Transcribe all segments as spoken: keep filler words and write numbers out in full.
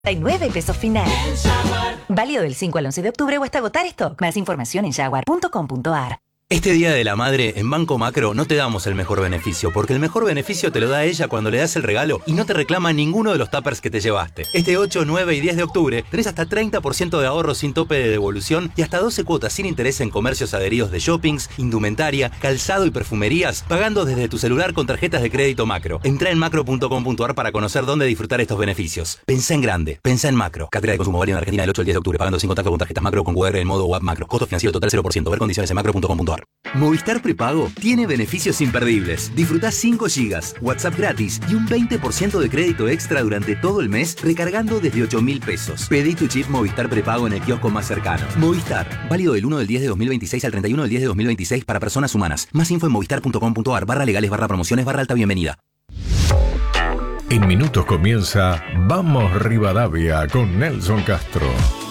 nueve pesos final. Válido del cinco al once de octubre o hasta agotar stock. Más información en jaguar punto com punto a r. Este Día de la Madre, en Banco Macro no te damos el mejor beneficio, porque el mejor beneficio te lo da ella cuando le das el regalo y no te reclama ninguno de los tuppers que te llevaste. Este ocho, nueve y diez de octubre tenés hasta treinta por ciento de ahorro sin tope de devolución y hasta doce cuotas sin interés en comercios adheridos de shoppings, indumentaria, calzado y perfumerías, pagando desde tu celular con tarjetas de crédito Macro. Entrá en macro punto com punto a r para conocer dónde disfrutar estos beneficios. Pensá en grande, pensá en Macro. Cartera de consumo válida en Argentina del ocho al diez de octubre, pagando sin contacto con tarjetas Macro con Q R en modo web Macro. Costo financiero total cero por ciento. Ver condiciones en macro punto com punto a r. Movistar Prepago tiene beneficios imperdibles. Disfrutá cinco gigas, WhatsApp gratis y un veinte por ciento de crédito extra durante todo el mes recargando desde ocho mil pesos. Pedí tu chip Movistar Prepago en el kiosco más cercano. Movistar, válido del uno del diez de dos mil veintiséis al treinta y uno del diez de dos mil veintiséis para personas humanas. Más info en movistar punto com punto a r barra legales barra promociones barra alta bienvenida. En minutos comienza Vamos Rivadavia con Nelson Castro.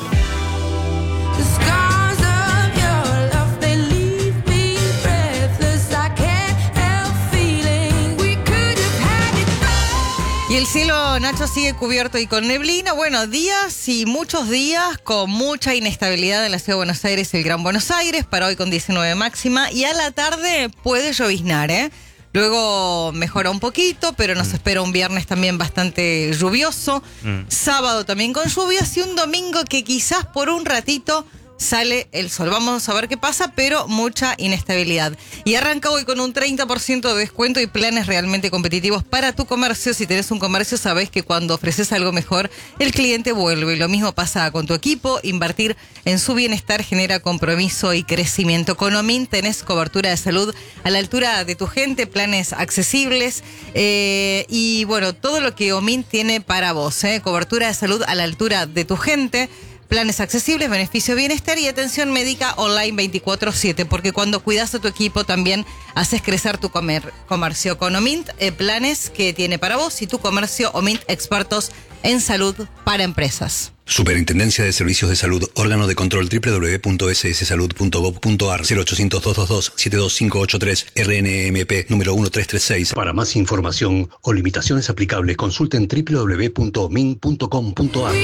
Y el cielo, Nacho, sigue cubierto y con neblina. Bueno, días y muchos días con mucha inestabilidad en la ciudad de Buenos Aires y el Gran Buenos Aires. Para hoy con diecinueve máxima. Y a la tarde puede lloviznar, ¿eh? Luego mejora un poquito, pero nos mm. espera un viernes también bastante lluvioso. Mm. Sábado también con lluvias y un domingo que quizás por un ratito sale el sol. Vamos a ver qué pasa, pero mucha inestabilidad. Y arranca hoy con un treinta por ciento de descuento y planes realmente competitivos para tu comercio. Si tenés un comercio, sabés que cuando ofreces algo mejor, el cliente vuelve. Y lo mismo pasa con tu equipo. Invertir en su bienestar genera compromiso y crecimiento. Con Omint tenés cobertura de salud a la altura de tu gente, planes accesibles eh, y bueno, todo lo que Omint tiene para vos. Eh, cobertura de salud a la altura de tu gente. Planes accesibles, beneficio bienestar y atención médica online veinticuatro siete, porque cuando cuidas a tu equipo también haces crecer tu comer, comercio. Con Omint, eh, planes que tiene para vos y tu comercio. Omint, expertos en salud para empresas. Superintendencia de Servicios de Salud, órgano de control doble u doble u doble u punto s s salud punto gov punto a r, cero ochocientos, doscientos veintidós, setenta y dos cinco ochenta y tres, R N M P, número uno tres tres seis. Para más información o limitaciones aplicables, consulten doble u doble u doble u punto omint punto com punto a r.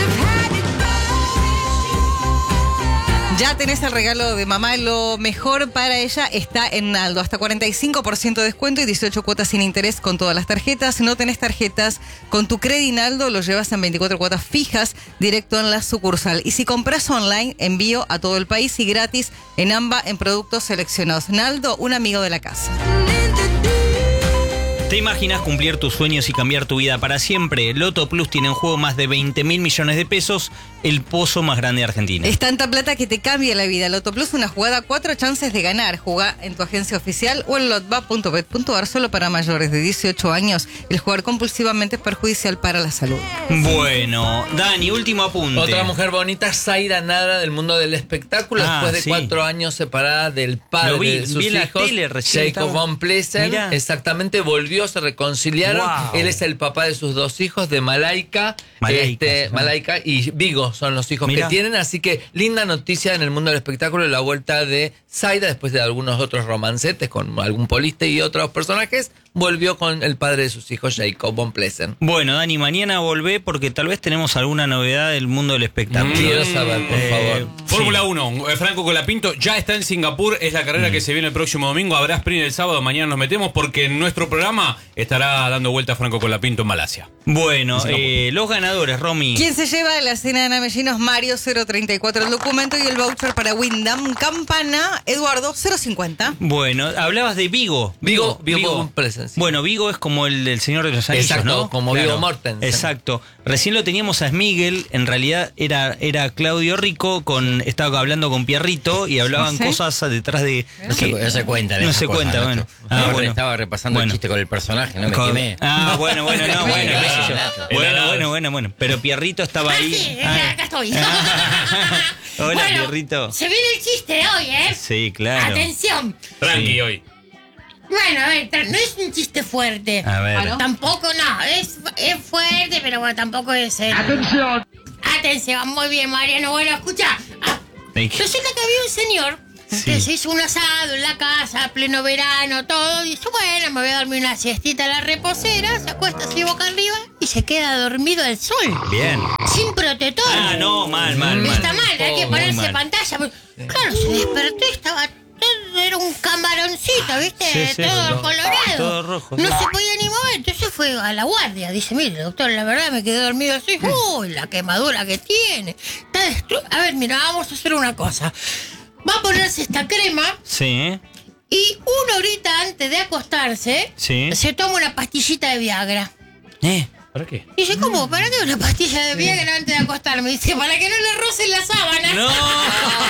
Ya tenés el regalo de mamá, lo mejor para ella está en Naldo. Hasta cuarenta y cinco por ciento de descuento y dieciocho cuotas sin interés con todas las tarjetas. No tenés tarjetas, con tu Credit Naldo lo llevas en veinticuatro cuotas fijas directo en la sucursal. Y si compras online, envío a todo el país y gratis en AMBA en productos seleccionados. Naldo, un amigo de la casa. ¿Te imaginas cumplir tus sueños y cambiar tu vida para siempre? Loto Plus tiene en juego más de veinte mil millones de pesos, el pozo más grande de Argentina. Es tanta plata que te cambia la vida. Loto Plus, una jugada, cuatro chances de ganar. Jugá en tu agencia oficial o en lotba punto bet punto a r. Solo para mayores de dieciocho años. El jugar compulsivamente es perjudicial para la salud. Bueno, Dani, último apunte. Otra mujer bonita, Zaira Nara, del mundo del espectáculo, ah, después de sí. cuatro años separada del padre vi, de sus vi hijos, tele, Jacob von Plessen. Mirá. Exactamente, volvió, se reconciliaron. Wow. Él es el papá de sus dos hijos, de Malaika, Malaika, este, Malaika y Vigo son los hijos Mirá. que tienen, así que linda noticia en el mundo del espectáculo, la vuelta de Zaira después de algunos otros romancetes con algún poliste y otros personajes. Volvió con el padre de sus hijos, Jacob von Plessen. Bueno, Dani, mañana volvé porque tal vez tenemos alguna novedad del mundo del espectáculo. Quiero saber, por eh, favor. Fórmula sí. uno, Franco Colapinto ya está en Singapur, es la carrera mm. que se viene el próximo domingo. Habrá sprint el sábado, mañana nos metemos porque en nuestro programa estará dando vuelta Franco Colapinto en Malasia. Bueno, eh, los ganadores, Romy. ¿Quién se lleva la cena de Namellinos? Mario, cero treinta y cuatro el documento y el voucher para Wyndham Campana, Eduardo, cero cincuenta. Bueno, hablabas de Vigo. Vigo, Vigo, Vigo von Plessen. Sí. Bueno, Vigo es como el del Señor de los Anillos, exacto, ¿no? como claro. Vigo Mortensen. Exacto. Recién lo teníamos a Smigel, en realidad era, era Claudio Rico, con estaba hablando con Pierrito y hablaban ¿sí? cosas detrás de... No se, no se cuenta. No se cosas, cuenta, bueno. Ah, bueno. Estaba repasando bueno. el chiste con el personaje, no me con, quemé. Ah, bueno, bueno, no, bueno, qué sé yo. Bueno, bueno, bueno, bueno. Pero Pierrito estaba ahí. Ah, sí, ah. acá estoy. Hola, bueno, Pierrito. Se viene el chiste de hoy, ¿eh? Sí, claro. Atención. Tranqui sí. hoy. Bueno, a ver, no es un chiste fuerte. A ver. ¿No? Tampoco, no. Es, es fuerte, pero bueno, tampoco es... El... Atención. Atención, muy bien, Mariano. Bueno, escucha. Ah, resulta que había un señor Entonces se hizo un asado en la casa, pleno verano, todo. Y dice, bueno, me voy a dormir una siestita a la reposera. Se acuesta así boca arriba y se queda dormido al sol. Bien. Sin protector. Ah, no, mal, mal, mal. Está mal, hay que Oh, ponerse muy mal. pantalla. Claro, se despertó y estaba todo, era un camaroncito, ¿viste? Sí, sí, todo todo- colorado. todo rojo, No sí. se podía ni mover, entonces fue a la guardia. Dice, mire, doctor, la verdad me quedé dormido así. Uy, la quemadura que tiene. Está destru- a ver, mira, vamos a hacer una cosa. Va a ponerse esta crema Sí, y una horita antes de acostarse, sí. se toma una pastillita de Viagra. ¿Eh? ¿Para qué? Dice, ¿cómo? ¿Para qué una pastilla de Viagra antes de acostarme? Dice, para que no le rocen la sábana. No.